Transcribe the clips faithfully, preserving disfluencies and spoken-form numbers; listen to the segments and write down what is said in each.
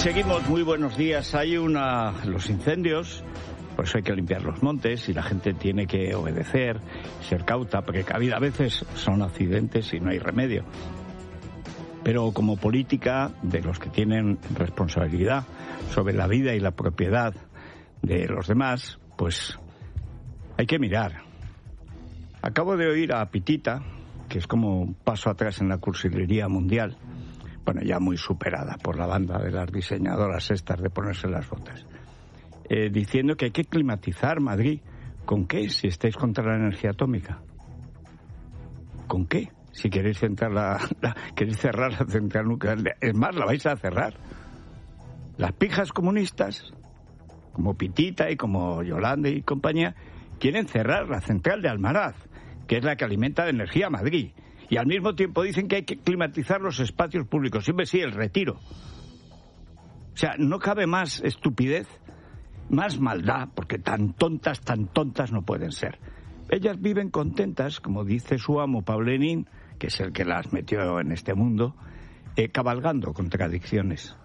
Seguimos, muy buenos días. Hay una... los incendios, por eso hay que limpiar los montes y la gente tiene que obedecer, ser cauta, precavida. A veces son accidentes y no hay remedio. Pero como política de los que tienen responsabilidad sobre la vida y la propiedad de los demás, pues hay que mirar. Acabo de oír a Pitita, que es como un paso atrás en la cursilería mundial, bueno, ya muy superada por la banda de las diseñadoras estas de ponerse las botas, eh, diciendo que hay que climatizar Madrid. ¿Con qué? Si estáis contra la energía atómica. ¿Con qué? Si queréis, centrar la, la, queréis cerrar la central nuclear. Es más, la vais a cerrar. Las pijas comunistas, como Pitita y como Yolanda y compañía, quieren cerrar la central de Almaraz, que es la que alimenta de energía a Madrid. Y al mismo tiempo dicen que hay que climatizar los espacios públicos. Siempre sí, el Retiro. O sea, no cabe más estupidez, más maldad, porque tan tontas, tan tontas no pueden ser. Ellas viven contentas, como dice su amo Paulenín, que es el que las metió en este mundo, eh, cabalgando contradicciones.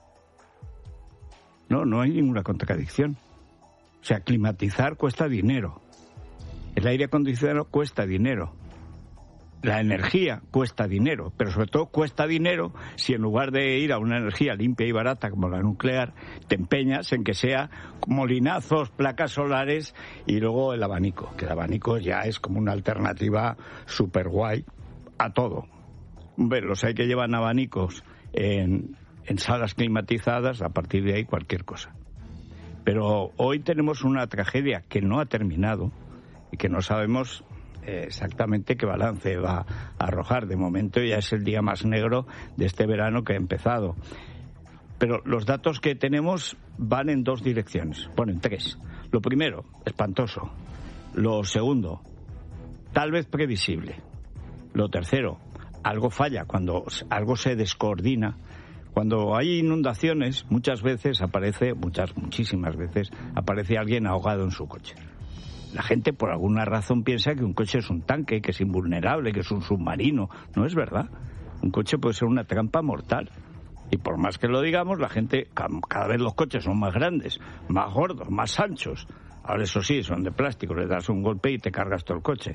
No, no hay ninguna contradicción. O sea, climatizar cuesta dinero. El aire acondicionado cuesta dinero. La energía cuesta dinero, pero sobre todo cuesta dinero si en lugar de ir a una energía limpia y barata como la nuclear, te empeñas en que sea molinazos, placas solares y luego el abanico, que el abanico ya es como una alternativa súper guay a todo. Hombre, los hay que llevan abanicos en, en salas climatizadas, a partir de ahí cualquier cosa. Pero hoy tenemos una tragedia que no ha terminado y que no sabemos exactamente qué balance va a arrojar. De momento ya es el día más negro de este verano que ha empezado. Pero los datos que tenemos van en dos direcciones, bueno, en tres. Lo primero, espantoso. Lo segundo, tal vez previsible. Lo tercero, algo falla cuando algo se descoordina. Cuando hay inundaciones, muchas veces aparece, muchas, muchísimas veces, aparece alguien ahogado en su coche. La gente por alguna razón piensa que un coche es un tanque, que es invulnerable, que es un submarino. No es verdad. Un coche puede ser una trampa mortal. Y por más que lo digamos, la gente, cada vez los coches son más grandes, más gordos, más anchos. Ahora eso sí, son de plástico, le das un golpe y te cargas todo el coche.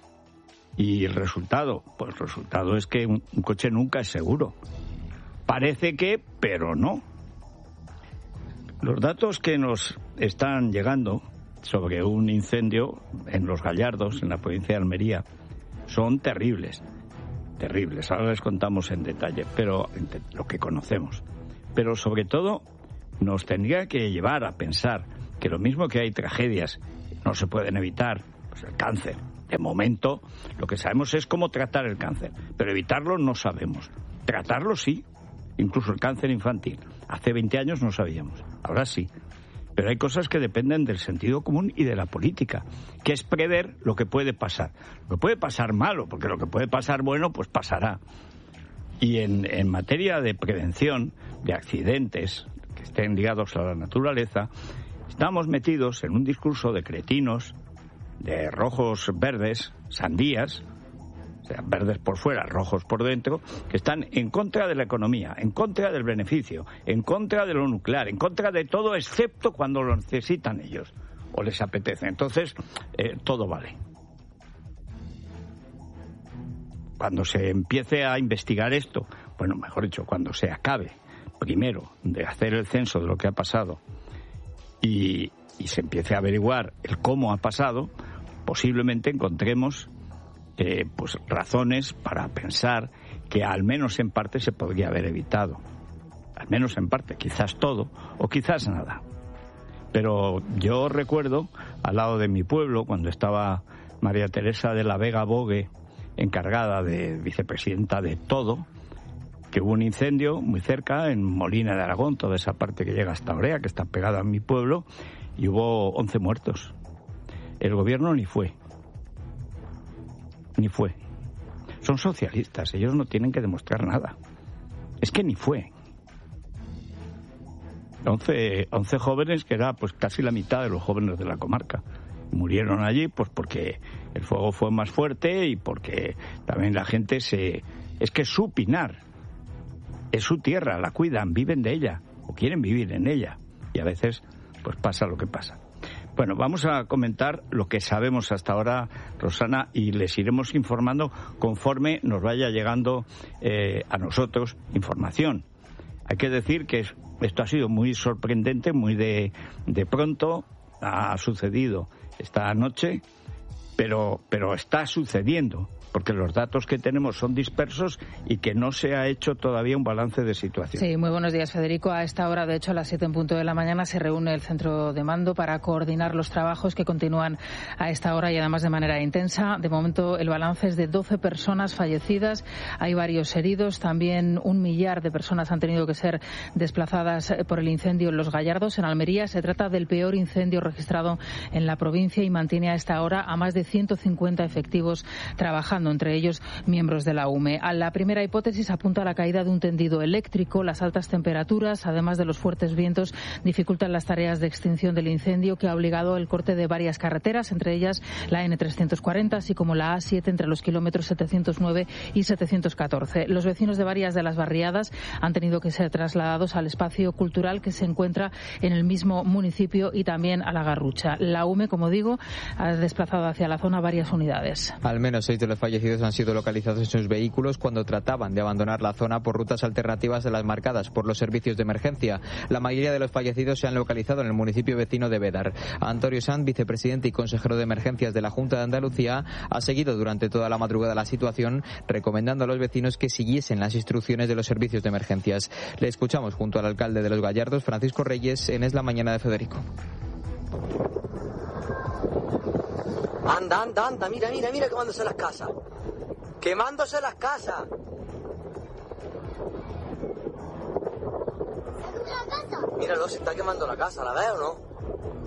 Y el resultado, pues el resultado es que un, un coche nunca es seguro. Parece que, pero no. Los datos que nos están llegando sobre un incendio en Los Gallardos, en la provincia de Almería, son terribles, terribles. Ahora les contamos en detalle, pero lo que conocemos. Pero sobre todo nos tendría que llevar a pensar que lo mismo que hay tragedias no se pueden evitar, pues el cáncer. De momento, lo que sabemos es cómo tratar el cáncer, pero evitarlo no sabemos. Tratarlo sí, incluso el cáncer infantil. Hace veinte años no sabíamos, ahora sí. Pero hay cosas que dependen del sentido común y de la política, que es prever lo que puede pasar. Lo que puede pasar malo, porque lo que puede pasar bueno, pues pasará. Y en, en materia de prevención de accidentes que estén ligados a la naturaleza, estamos metidos en un discurso de cretinos, de rojos verdes, sandías, o sea, verdes por fuera, rojos por dentro, que están en contra de la economía, en contra del beneficio, en contra de lo nuclear, en contra de todo excepto cuando lo necesitan ellos o les apetece. Entonces, eh, todo vale. Cuando se empiece a investigar esto, bueno, mejor dicho, cuando se acabe primero de hacer el censo de lo que ha pasado y, y se empiece a averiguar el cómo ha pasado, posiblemente encontremos Eh, pues razones para pensar que al menos en parte se podría haber evitado. Al menos en parte, quizás todo o quizás nada. Pero yo recuerdo, al lado de mi pueblo, cuando estaba María Teresa de la Vega Bogue, encargada de vicepresidenta de todo, que hubo un incendio muy cerca, en Molina de Aragón, toda esa parte que llega hasta Orea, que está pegada a mi pueblo, y hubo once muertos. El gobierno ni fue. Ni fue. Son socialistas, ellos no tienen que demostrar nada. Es que ni fue. Once, once jóvenes, que era pues casi la mitad de los jóvenes de la comarca. Murieron allí pues porque el fuego fue más fuerte y porque también la gente se... Es que es su pinar, es su tierra, la cuidan, viven de ella. o quieren vivir en ella. Y a veces pues pasa lo que pasa. Bueno, vamos a comentar lo que sabemos hasta ahora, Rosana, y les iremos informando conforme nos vaya llegando eh, a nosotros información. Hay que decir que esto ha sido muy sorprendente, muy de, de pronto, ha sucedido esta noche, pero, pero está sucediendo, porque los datos que tenemos son dispersos y que no se ha hecho todavía un balance de situación. Sí, muy buenos días, Federico. A esta hora, de hecho, a las siete en punto de la mañana, se reúne el centro de mando para coordinar los trabajos que continúan a esta hora y además de manera intensa. De momento, el balance es de doce personas fallecidas. Hay varios heridos. También un millar de personas han tenido que ser desplazadas por el incendio en Los Gallardos, en Almería. Se trata del peor incendio registrado en la provincia y mantiene a esta hora a más de ciento cincuenta efectivos trabajando, entre ellos miembros de la U M E. A la primera hipótesis apunta a la caída de un tendido eléctrico. Las altas temperaturas, además de los fuertes vientos, dificultan las tareas de extinción del incendio, que ha obligado el corte de varias carreteras, entre ellas la ene trescientos cuarenta, así como la A siete entre los kilómetros setecientos nueve y setecientos catorce. Los vecinos de varias de las barriadas han tenido que ser trasladados al espacio cultural que se encuentra en el mismo municipio y también a la Garrucha. La U M E, como digo, ha desplazado hacia la zona varias unidades. Al menos seis de los fallecidos han sido localizados en sus vehículos cuando trataban de abandonar la zona por rutas alternativas de las marcadas por los servicios de emergencia. La mayoría de los fallecidos se han localizado en el municipio vecino de Bédar. Antonio Sanz, vicepresidente y consejero de emergencias de la Junta de Andalucía, ha seguido durante toda la madrugada la situación, recomendando a los vecinos que siguiesen las instrucciones de los servicios de emergencias. Le escuchamos junto al alcalde de Los Gallardos, Francisco Reyes, en Es la Mañana de Federico. Anda, anda, anda, mira, mira, mira quemándose las casas. Quemándose las casas. Míralo, se está quemando la casa, ¿la ves o no?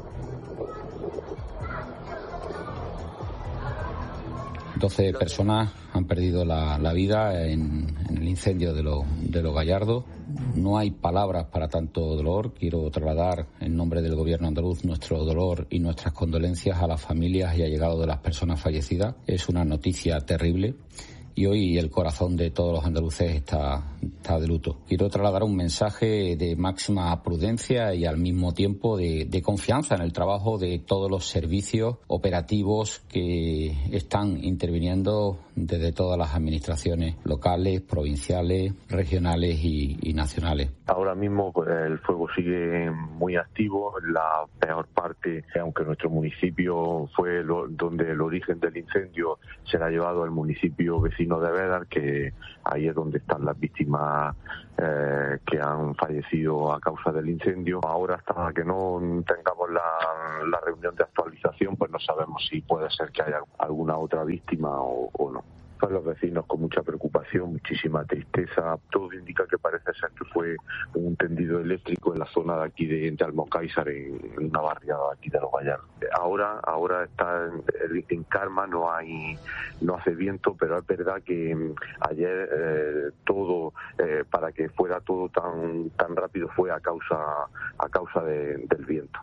doce personas han perdido la, la vida en, en el incendio de, lo, de Los Gallardos. No hay palabras para tanto dolor. Quiero trasladar en nombre del Gobierno andaluz nuestro dolor y nuestras condolencias a las familias y allegados de las personas fallecidas. Es una noticia terrible y hoy el corazón de todos los andaluces está, está de luto. Quiero trasladar un mensaje de máxima prudencia y al mismo tiempo de, de confianza en el trabajo de todos los servicios operativos que están interviniendo desde todas las administraciones locales, provinciales, regionales y, y nacionales. Ahora mismo el fuego sigue muy activo. La peor parte, aunque nuestro municipio fue lo, donde el origen del incendio, se la ha llevado al municipio vecino de Bédar, que ahí es donde están las víctimas eh, que han fallecido a causa del incendio. Ahora, hasta que no tengamos la, la reunión de actualización, pues no sabemos si puede ser que haya alguna otra víctima o, o no. Pues los vecinos con mucha preocupación, muchísima tristeza. Todo indica que parece ser que fue un tendido eléctrico en la zona de aquí de, de Almocáizar, en, en una barriada aquí de Los Gallardos. Ahora, ahora está en, en calma, no hay, no hace viento, pero es verdad que ayer eh, todo, eh, para que fuera todo tan tan rápido, fue a causa a causa de, del viento.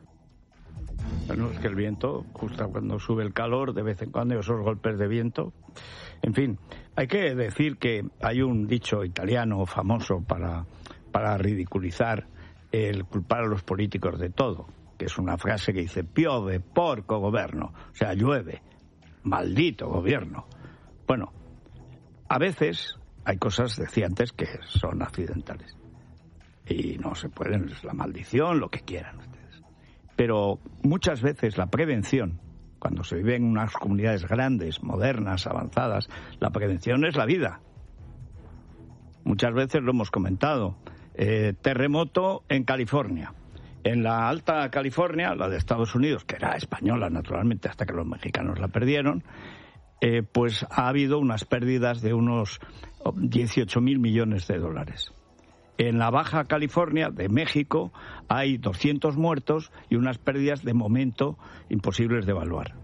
Bueno, es que el viento, justo cuando sube el calor, de vez en cuando hay esos golpes de viento. En fin, hay que decir que hay un dicho italiano famoso para, para ridiculizar el culpar a los políticos de todo, que es una frase que dice: piove, porco governo, o sea, llueve, maldito gobierno. Bueno, a veces hay cosas, decía antes, que son accidentales y no se pueden, es la maldición, lo que quieran ustedes. Pero muchas veces la prevención, cuando se vive en unas comunidades grandes, modernas, avanzadas, la prevención es la vida. Muchas veces lo hemos comentado. Eh, terremoto en California. En la Alta California, la de Estados Unidos, que era española naturalmente hasta que los mexicanos la perdieron, eh, pues ha habido unas pérdidas de unos dieciocho mil millones de dólares. En la Baja California de México hay doscientos muertos y unas pérdidas de momento imposibles de evaluar.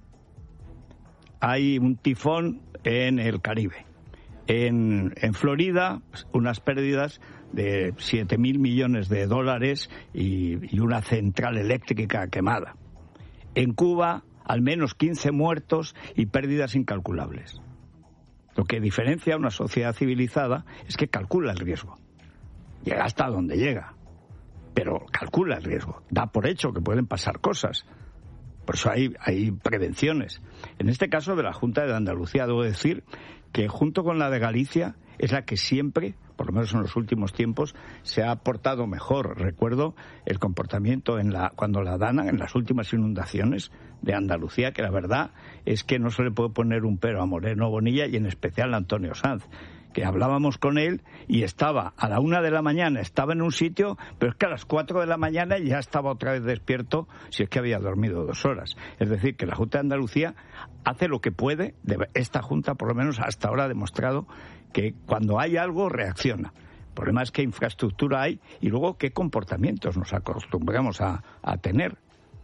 Hay un tifón en el Caribe. En, en Florida, unas pérdidas de siete mil millones de dólares y, y una central eléctrica quemada. En Cuba, al menos quince muertos y pérdidas incalculables. Lo que diferencia a una sociedad civilizada es que calcula el riesgo. Llega hasta donde llega. pero calcula el riesgo, da por hecho que pueden pasar cosas. Por eso hay, hay prevenciones. En este caso de la Junta de Andalucía, debo decir que junto con la de Galicia es la que siempre, por lo menos en los últimos tiempos, se ha portado mejor. Recuerdo el comportamiento en la, cuando la Dana, en las últimas inundaciones de Andalucía, que la verdad es que no se le puede poner un pero a Moreno Bonilla y en especial a Antonio Sanz, que hablábamos con él y estaba a la una de la mañana, estaba en un sitio, pero es que a las cuatro de la mañana ya estaba otra vez despierto, si es que había dormido dos horas. Es decir, que la Junta de Andalucía hace lo que puede. Esta Junta, por lo menos hasta ahora, ha demostrado que cuando hay algo, reacciona. El problema es qué infraestructura hay y luego qué comportamientos nos acostumbramos a, a tener.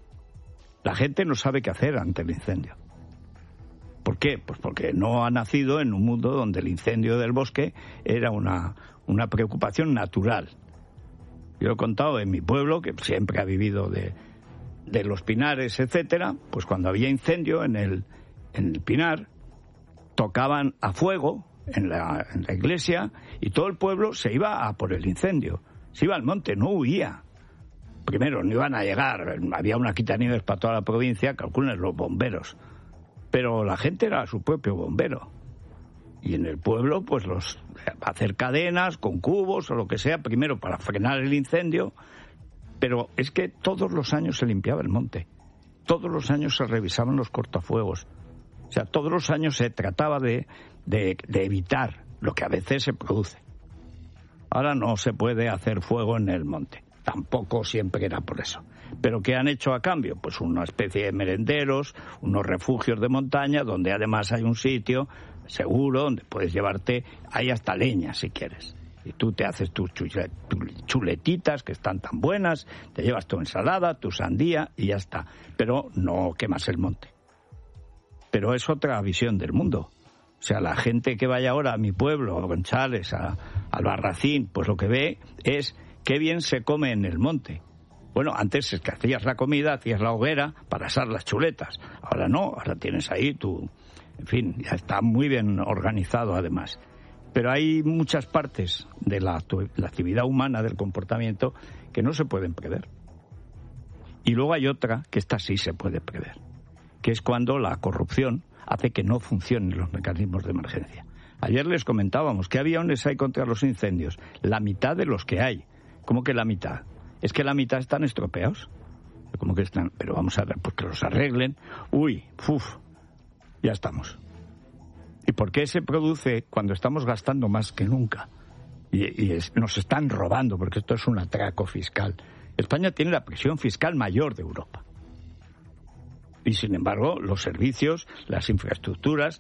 La gente no sabe qué hacer ante el incendio. ¿Por qué? Pues porque no ha nacido en un mundo donde el incendio del bosque era una, una preocupación natural. Yo he contado en mi pueblo, que siempre ha vivido de, de los pinares, etcétera, pues cuando había incendio en el, en el pinar, tocaban a fuego en la, en la iglesia y todo el pueblo se iba a por el incendio. Se iba al monte, no huía. Primero, no iban a llegar, había una quitanieves para toda la provincia, calculen los bomberos. Pero la gente era su propio bombero. Y en el pueblo, pues los hacer cadenas con cubos o lo que sea, primero para frenar el incendio. Pero es que todos los años se limpiaba el monte. Todos los años se revisaban los cortafuegos. O sea, todos los años se trataba de, de, de evitar lo que a veces se produce. Ahora no se puede hacer fuego en el monte. Tampoco siempre era por eso. ¿Pero qué han hecho a cambio? Pues una especie de merenderos, unos refugios de montaña, donde además hay un sitio seguro, donde puedes llevarte, hay hasta leña si quieres. Y tú te haces tus chuletitas, que están tan buenas, te llevas tu ensalada, tu sandía y ya está. Pero no quemas el monte. Pero es otra visión del mundo. O sea, la gente que vaya ahora a mi pueblo, a González, a Albarracín, pues lo que ve es qué bien se come en el monte. Bueno, antes es que hacías la comida, hacías la hoguera para asar las chuletas. Ahora no, ahora tienes ahí tu... En fin, ya está muy bien organizado además. Pero hay muchas partes de la, la actividad humana, del comportamiento, que no se pueden prever. Y luego hay otra, que esta sí se puede prever, que es cuando la corrupción hace que no funcionen los mecanismos de emergencia. Ayer les comentábamos que aviones hay contra los incendios. La mitad de los que hay. ¿Cómo que la mitad? Es que la mitad están estropeados. ¿Cómo que están? Pero vamos a ver, pues que los arreglen. Uy, uf, ya estamos. ¿Y por qué se produce cuando estamos gastando más que nunca? Y, y es, nos están robando, porque esto es un atraco fiscal. España tiene la presión fiscal mayor de Europa. Y sin embargo, los servicios, las infraestructuras,